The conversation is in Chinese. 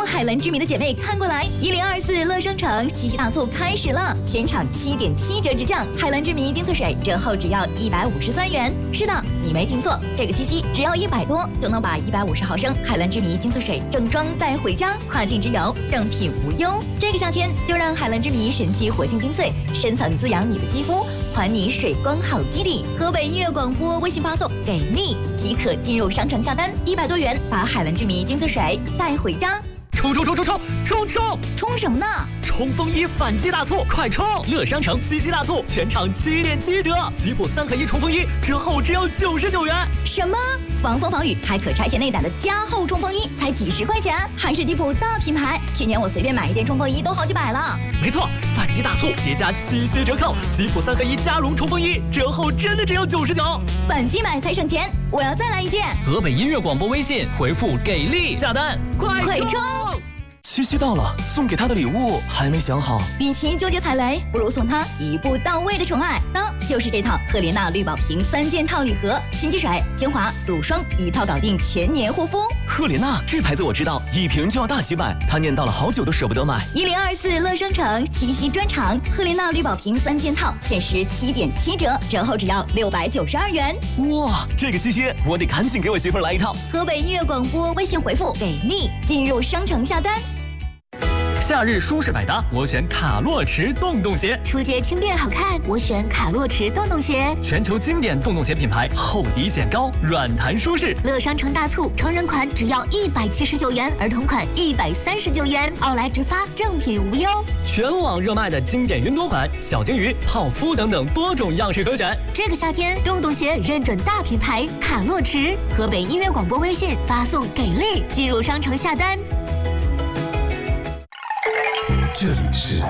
有海蓝之谜的姐妹看过来，1024乐商城七夕大促开始了，全场7.7折直降，海蓝之谜精粹水折后只要153元。是的，你没听错，这个七夕只要100多就能把150毫升海蓝之谜精粹水正装带回家，跨境之游正品无忧。这个夏天就让海蓝之谜神奇活性精粹深层滋养你的肌肤，还你水光好基底。河北音乐广播微信发送给力即可进入商城下单，100多元把海蓝之谜精粹水带回家。 冲！ 冲什么呢？ 冲锋衣反击大促，快冲！乐商城七夕大促，全场7.7折，吉普3合1冲锋衣折后只要99元。 什么？防风防雨还可拆卸内胆的加厚冲锋衣才几十块钱，还是吉普大品牌。去年我随便买一件冲锋衣都好几百了。 没错，反击大促叠加7夕折扣，吉普3合1加绒冲锋衣折后真的只要99。 反击买才省钱，我要再来一件。 河北音乐广播微信回复给力下单，快冲！ 七夕到了，送给他的礼物还没想好。 与其纠结踩雷，不如送他一步到位的宠爱，那就是这套赫莲娜绿宝瓶3件套礼盒，新积水、精华、乳霜一套搞定，全年护肤。 赫莲娜这牌子我知道，一瓶就要大几百，他念叨了好久都舍不得买。 1024乐商城七夕专场，赫莲娜绿宝瓶3件套，限时7.7折，折后只要692元。 哇，这个七夕我得赶紧给我媳妇来一套。 河北音乐广播微信回复给力，进入商城下单。 夏日舒适百搭，我选卡洛驰洞洞鞋。 出街轻便好看，我选卡洛驰洞洞鞋。 全球经典洞洞鞋品牌，厚底显高，软弹舒适。 乐商城大促，成人款只要179元，儿童款139元，奥莱直发，正品无忧。 全网热卖的经典云朵款、小鲸鱼、泡芙等等多种样式可选。 这个夏天，洞洞鞋认准大品牌卡洛驰。河北音乐广播微信发送给力，进入商城下单。 这里是